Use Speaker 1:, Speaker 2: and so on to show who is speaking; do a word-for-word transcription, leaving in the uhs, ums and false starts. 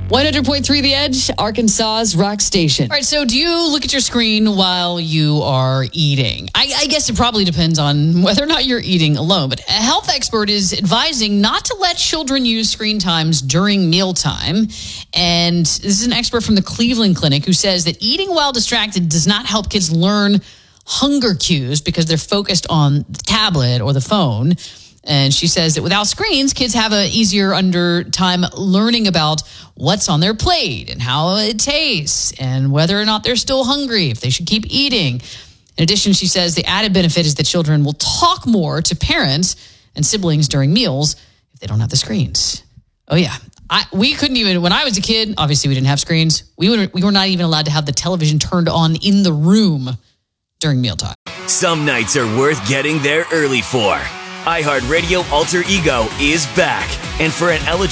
Speaker 1: one hundred point three The Edge, Arkansas's rock station.
Speaker 2: All right, so do you look at your screen while you are eating? I, I guess it probably depends on whether or not you're eating alone, but a health expert is advising not to let children use screen times during mealtime. And this is an expert from the Cleveland Clinic who says that eating while distracted does not help kids learn hunger cues because they're focused on the tablet or the phone. And she says that without screens, kids have an easier under time learning about what's on their plate and how it tastes and whether or not they're still hungry, if they should keep eating. In addition, she says the added benefit is that children will talk more to parents and siblings during meals if they don't have the screens. Oh, yeah. I, we couldn't even, when I was a kid, obviously we didn't have screens. We were, we were not even allowed to have the television turned on in the room during mealtime.
Speaker 3: Some nights are worth getting there early for. iHeartRadio Alter Ego is back. And for an eligible